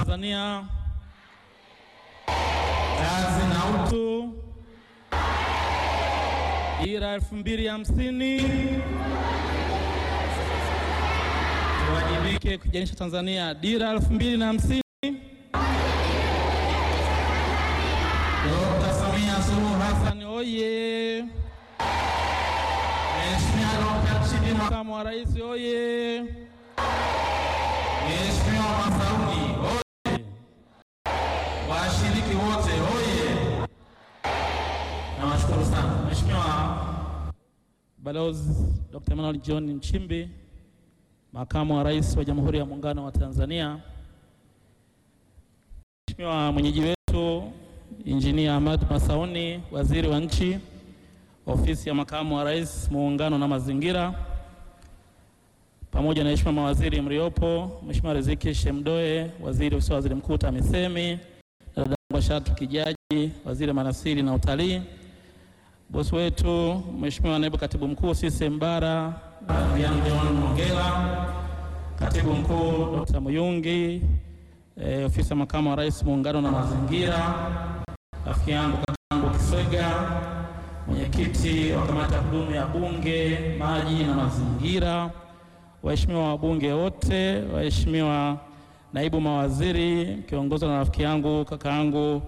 Tanzania, kazi na utu, dira 2050, tuwajibike kuijanisha Tanzania, dira 2050. Dr. Samia Suluhu Hassan oye! Mheshimiwa Dr. Chidi Makamu wa Rais oye! Mheshimiwa Masauni oye! Washiriki wote oye! Nawashukuru sana. Mheshimiwa Balozi Dr. Emmanuel John Nchimbi, Makamu wa Rais wa Jamhuri ya Muungano wa Tanzania, Mheshimiwa mwenyeji wetu Injinia Ahmad Masauni, Waziri wa Nchi, Ofisi ya Makamu wa Rais, Muungano na Mazingira, pamoja na Mheshimiwa mawaziri mliopo, Mheshimiwa Riziki Shemdoe, Waziri Ofisi ya Waziri Mkuu TAMISEMI, Dada Ngwashatu Kijaji, Waziri Maliasili na Utalii, bosi wetu Mheshimiwa Naibu Katibu Mkuu CCM Bara, John Mongela, Katibu Mkuu Dr. Muyungi, Ofisi ya Makamu wa Rais, Muungano na Mazingira, rafiki yangu kakangu Kiswega, mwenyekiti wa kamati ya kudumu ya Bunge, Maji na Mazingira, waheshimiwa wabunge wote, waheshimiwa naibu mawaziri kiongozwa na rafiki yangu kakaangu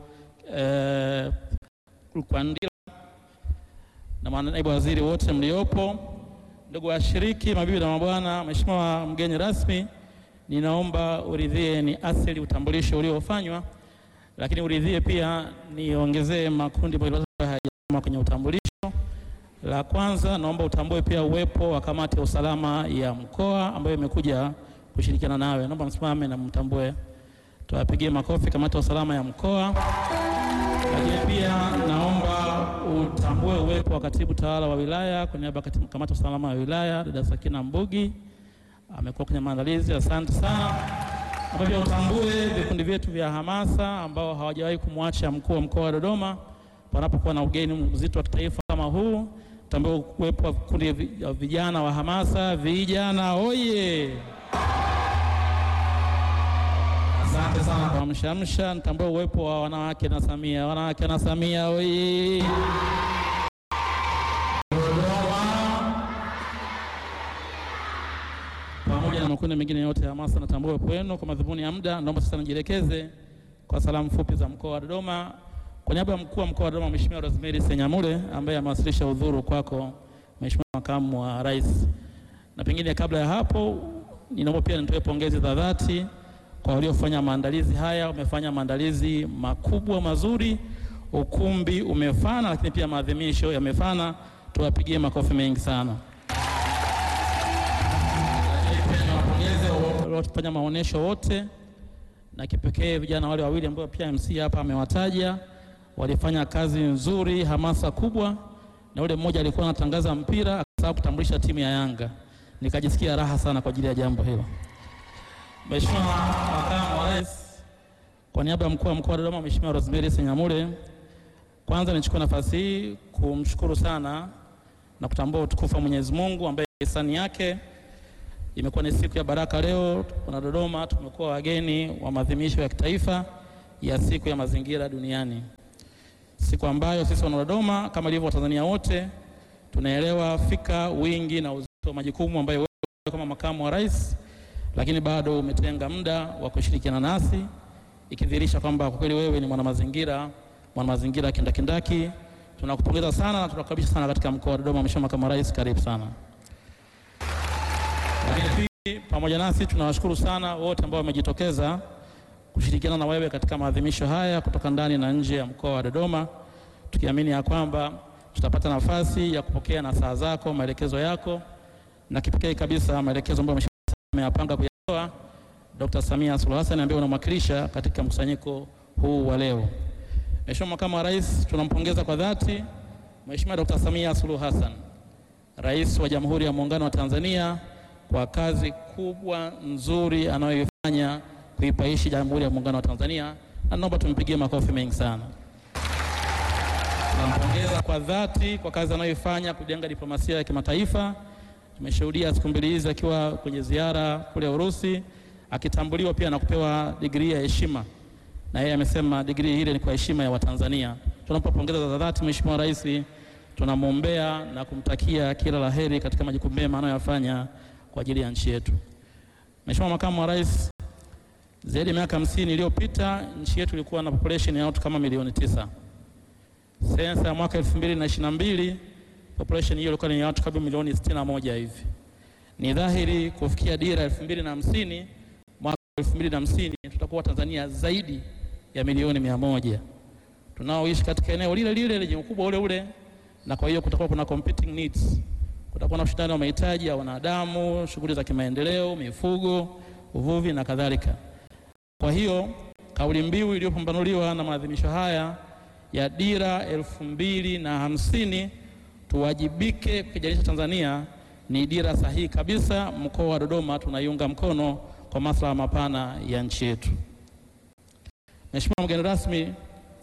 Kwandila na naibu waziri wote mliopo, ndugu washiriki, mabibi na mabwana, mheshimiwa mgeni rasmi, ninaomba uridhie ni asili utambulisho uliofanywa, lakini uridhie pia niongezee makundi ambayo hayajama kwenye utambulisho. La kwanza, naomba utambue pia uwepo wa kamati ya usalama ya mkoa ambayo imekuja kushirikiana nawe. Naomba msimame na mtambue. Tuwapigie makofi kamati ya usalama ya mkoa. Lakini pia naomba utambue uwepo wa katibu tawala wa wilaya kwa niaba ya kamati ya usalama ya wilaya, dada Sakina Mbugi, amekuwa kwenye maandalizi. Asante sana. Naomba pia utambue vikundi vyetu vya hamasa ambao hawajawahi kumwacha mkuu wa mkoa wa Dodoma panapokuwa na ugeni mzito wa kitaifa kama huu. Tambue uwepo wa vikundi vya vijana wa hamasa, vijana oye! Asante sana kwa mshamsha. Nitambue uwepo wa wanawake na Samia, wanawake na Samia oye! Pamoja na makundi mengine yote ya hamasa, natambua uwepo wenu. Kwa madhumuni ya muda, naomba sasa nijielekeze kwa salamu fupi za mkoa wa Dodoma. Kwa niaba ya mkuu wa mkoa wa Dodoma, Mheshimiwa Rosemary Senyamule, ambaye amewasilisha udhuru kwako Mheshimiwa Makamu wa Rais. Na pengine kabla ya hapo, ninaomba pia nitoe pongezi za dhati kwa waliofanya maandalizi haya. Wamefanya maandalizi makubwa mazuri, ukumbi umefana, lakini pia maadhimisho yamefana. Tuwapigie makofi mengi sana. Waliofanya maonesho wote, na kipekee vijana wale wawili ambao pia MC hapa amewataja, walifanya kazi nzuri, hamasa kubwa, na yule mmoja alikuwa anatangaza mpira akasahau kutambulisha timu ya Yanga. Nikajisikia raha sana kwa ajili ya jambo hilo. Mheshimiwa Makamu wa Rais, kwa niaba ya mkuu wa mkoa wa Dodoma Mheshimiwa Rosemary Senyamule, kwanza nichukue nafasi hii kumshukuru sana na kutambua utukufu wa Mwenyezi Mungu ambaye hisani yake imekuwa ni siku ya baraka. Leo kuna Dodoma tumekuwa wageni wa maadhimisho ya kitaifa ya siku ya mazingira duniani, siku ambayo sisi wana Dodoma kama ilivyo Tanzania wote tunaelewa fika wingi na uzito wa majukumu ambayo wewe kama makamu wa rais, lakini bado umetenga muda wa kushirikiana nasi, ikidhihirisha kwamba kwa kweli wewe ni mwanamazingira kindakindaki. Tunakupongeza sana na tunakukaribisha sana katika mkoa wa Dodoma. Mheshimiwa Makamu wa Rais, karibu sana. Lakini pia pamoja nasi tunawashukuru sana wote ambao wamejitokeza kushirikiana na wewe katika maadhimisho haya kutoka ndani na nje ya mkoa wa Dodoma, tukiamini ya kwamba tutapata nafasi ya kupokea nasaha zako, maelekezo yako, na kipekee kabisa maelekezo ambayo ameyapanga kuyatoa Dr. Samia Suluhu Hassan ambaye unamwakilisha katika mkusanyiko huu wa leo. Mheshimiwa Makamu wa Rais, tunampongeza kwa dhati Mheshimiwa Dr. Samia Suluhu Hassan, Rais wa Jamhuri ya Muungano wa Tanzania, kwa kazi kubwa nzuri anayoifanya kuipaishi Jamhuri ya Muungano wa Tanzania, na naomba tumpigie makofi mengi sana. Tunampongeza kwa dhati kwa kazi anayoifanya kujenga diplomasia ya kimataifa. Tumeshuhudia siku mbili hizi akiwa kwenye ziara kule Urusi akitambuliwa pia na kupewa degree ya heshima, na yeye amesema degree ile ni kwa heshima ya Watanzania. Tunapopongeza za dhati Mheshimiwa Rais, tunamwombea na kumtakia kila laheri katika majukumu mema anayofanya kwa ajili ya nchi yetu. Mheshimiwa Makamu wa Rais, zaidi ya miaka 50 iliyopita nchi yetu ilikuwa na population ya watu kama milioni 9. Sensa ya mwaka 2022 population hiyo ilikuwa ni watu kama milioni 61 hivi. Ni dhahiri kufikia dira 2050, mwaka 2050 tutakuwa Tanzania zaidi ya milioni 100. Tunaoishi katika eneo lile lile lenye ukubwa ule ule, na kwa hiyo kutakuwa kuna competing needs. Kutakuwa na ushindani wa mahitaji ya wanadamu, shughuli za kimaendeleo, mifugo, uvuvi na kadhalika. Kwa hiyo kauli mbiu iliyopambanuliwa na maadhimisho haya ya dira 2050, tuwajibike kukijanisha Tanzania, ni dira sahihi kabisa. Mkoa wa Dodoma tunaiunga mkono kwa maslaha mapana ya nchi yetu. Mheshimiwa mgeni rasmi,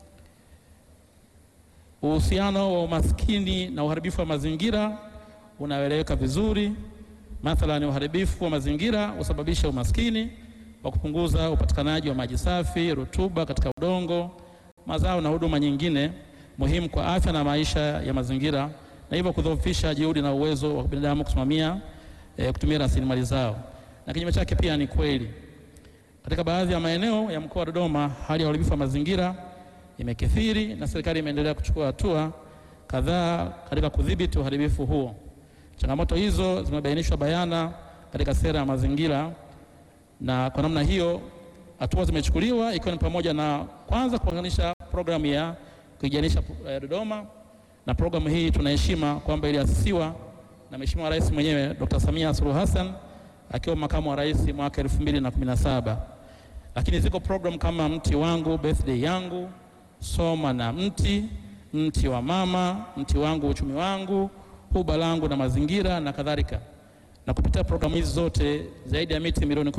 uhusiano wa umaskini na uharibifu wa mazingira unaeleweka vizuri. Mathalan, uharibifu wa mazingira husababisha umaskini wa kupunguza upatikanaji wa maji safi, rutuba katika udongo, mazao na huduma nyingine muhimu kwa afya na maisha ya mazingira, na hivyo kudhoofisha juhudi na uwezo wa binadamu kutumia rasilimali zao. Na kinyume chake pia ni kweli, katika baadhi ya maeneo ya mkoa wa Dodoma hali ya uharibifu wa mazingira imekithiri, na serikali imeendelea kuchukua hatua kadhaa katika kudhibiti uharibifu huo. Changamoto hizo zimebainishwa bayana katika sera ya mazingira, na kwa namna hiyo hatua zimechukuliwa, ikiwa ni pamoja na kwanza kuanzisha programu ya kuijanisha Dodoma, na programu hii tunaheshima kwamba iliasisiwa na Mheshimiwa Rais mwenyewe Dr. Samia Suluhu Hassan akiwa makamu wa rais mwaka 2017. Lakini ziko programu kama mti wangu birthday yangu, soma na mti wa mama, mti wangu uchumi wangu, huba langu na mazingira na kadhalika. Na kupitia programu hizi zote zaidi ya miti milioni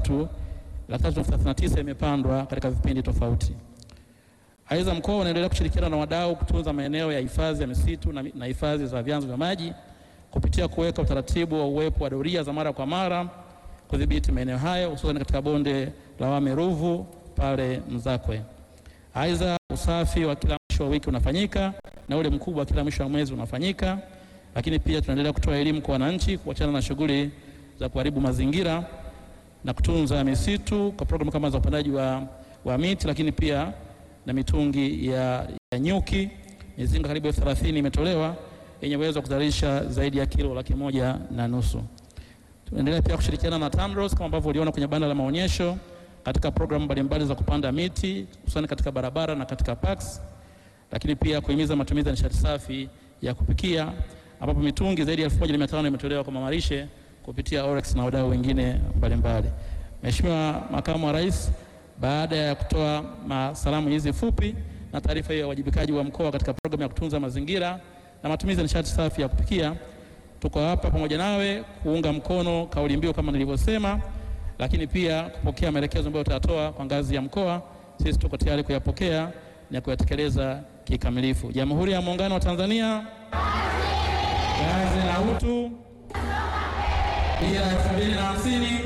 13,339 imepandwa katika vipindi tofauti. Aidha, mkoa unaendelea kushirikiana na wadau kutunza maeneo ya hifadhi ya misitu na hifadhi za vyanzo vya maji kupitia kuweka utaratibu wa uwepo wa doria za mara kwa mara kudhibiti maeneo hayo, hususan katika bonde la Wami Ruvu pale Mzakwe. Aidha, usafi wa kila mwisho wa wiki unafanyika na ule mkubwa kila mwisho wa mwezi unafanyika. Lakini pia tunaendelea kutoa elimu kwa wananchi kuachana na shughuli za kuharibu mazingira na kutunza misitu kwa programu kama za upandaji wa miti, lakini pia na mitungi ya nyuki. Mizinga karibu 30 imetolewa yenye uwezo wa kuzalisha zaidi ya kilo 1.5. Tunaendelea pia kushirikiana na TANROADS kama ambavyo uliona kwenye banda la maonyesho katika programu mbalimbali za kupanda miti hususan katika barabara na katika parks, lakini pia kuhimiza matumizi ya nishati safi ya kupikia ambapo mitungi zaidi ya 1500 imetolewa kwa mamarishe kupitia Orex na wadau wengine mbalimbali. Mheshimiwa Makamu wa Rais, baada ya kutoa salamu hizi fupi na taarifa hiyo ya wajibikaji wa mkoa katika programu ya kutunza mazingira na matumizi ya nishati safi ya kupikia, tuko hapa pamoja nawe kuunga mkono kauli mbiu kama nilivyosema, lakini pia kupokea maelekezo ambayo tutatoa kwa ngazi ya mkoa. Sisi tuko tayari kuyapokea na kuyatekeleza kikamilifu. Jamhuri ya Muungano wa Tanzania, kazi na utu, dira 2050.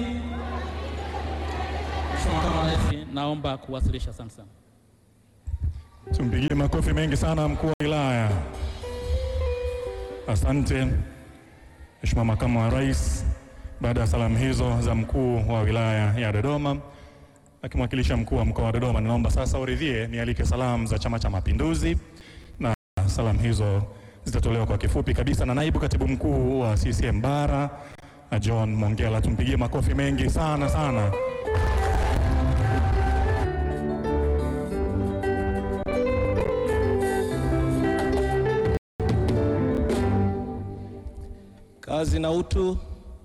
Naomba kuwasilisha. Asante sana. Tumpigie makofi mengi sana mkuu wa wilaya. Asante Mheshimiwa Makamu wa Rais. Baada ya salamu hizo za mkuu wa wilaya ya Dodoma akimwakilisha mkuu wa mkoa wa Dodoma, ninaomba sasa uridhie nialike salamu za Chama cha Mapinduzi, na salamu hizo zitatolewa kwa kifupi kabisa na naibu katibu mkuu wa CCM Bara John Mongela. Tumpigie makofi mengi sana sana. Kazi na utu.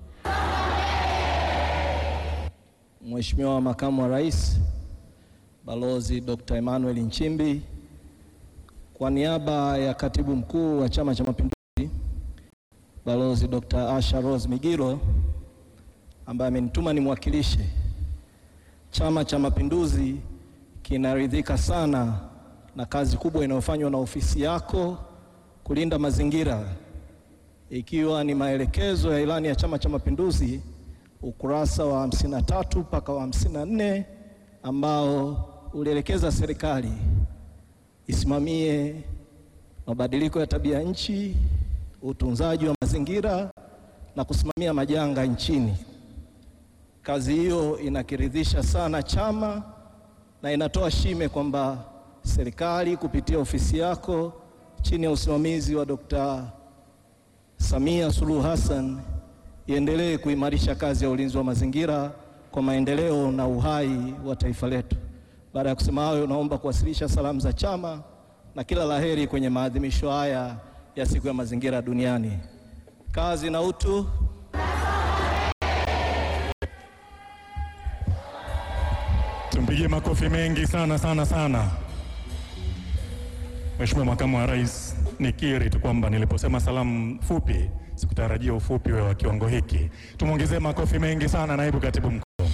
Mheshimiwa Makamu wa Rais Balozi Dr. Emmanuel Nchimbi, kwa niaba ya Katibu Mkuu wa Chama cha Mapinduzi Balozi Dr. Asha Rose Migiro ambaye amenituma nimwakilishe, Chama cha Mapinduzi kinaridhika sana na kazi kubwa inayofanywa na ofisi yako kulinda mazingira, ikiwa ni maelekezo ya ilani ya Chama cha Mapinduzi ukurasa wa 53 mpaka wa 54 ambao ulielekeza serikali isimamie mabadiliko ya tabia nchi, utunzaji wa mazingira na kusimamia majanga nchini. Kazi hiyo inakiridhisha sana chama na inatoa shime kwamba serikali kupitia ofisi yako chini ya usimamizi wa Dr. Samia Suluhu Hassan iendelee kuimarisha kazi ya ulinzi wa mazingira kwa maendeleo na uhai wa taifa letu. Baada ya kusema hayo, naomba kuwasilisha salamu za chama na kila laheri kwenye maadhimisho haya ya siku ya mazingira duniani. Kazi na utu. Tumpigie makofi mengi sana. Mheshimiwa Makamu wa Rais, nikiri tu kwamba niliposema salamu fupi sikutarajia ufupi wa kiwango hiki. Tumuongezee makofi mengi sana Naibu Katibu Mkuu.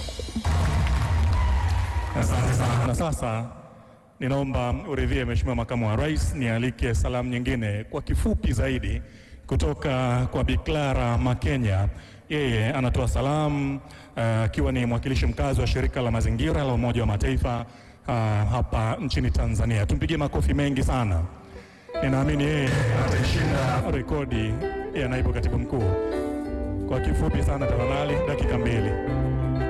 Asante sana. Na sasa ninaomba uridhie Mheshimiwa Makamu wa Rais nialike salamu nyingine kwa kifupi zaidi kutoka kwa Bi Clara Makenya. Yeye anatoa salamu akiwa ni mwakilishi mkazi wa shirika la mazingira la Umoja wa Mataifa hapa nchini Tanzania. Tumpigie makofi mengi sana. Ninaamini yeye atashinda rekodi ya Naibu Katibu Mkuu. Kwa kifupi sana tafadhali, dakika 2.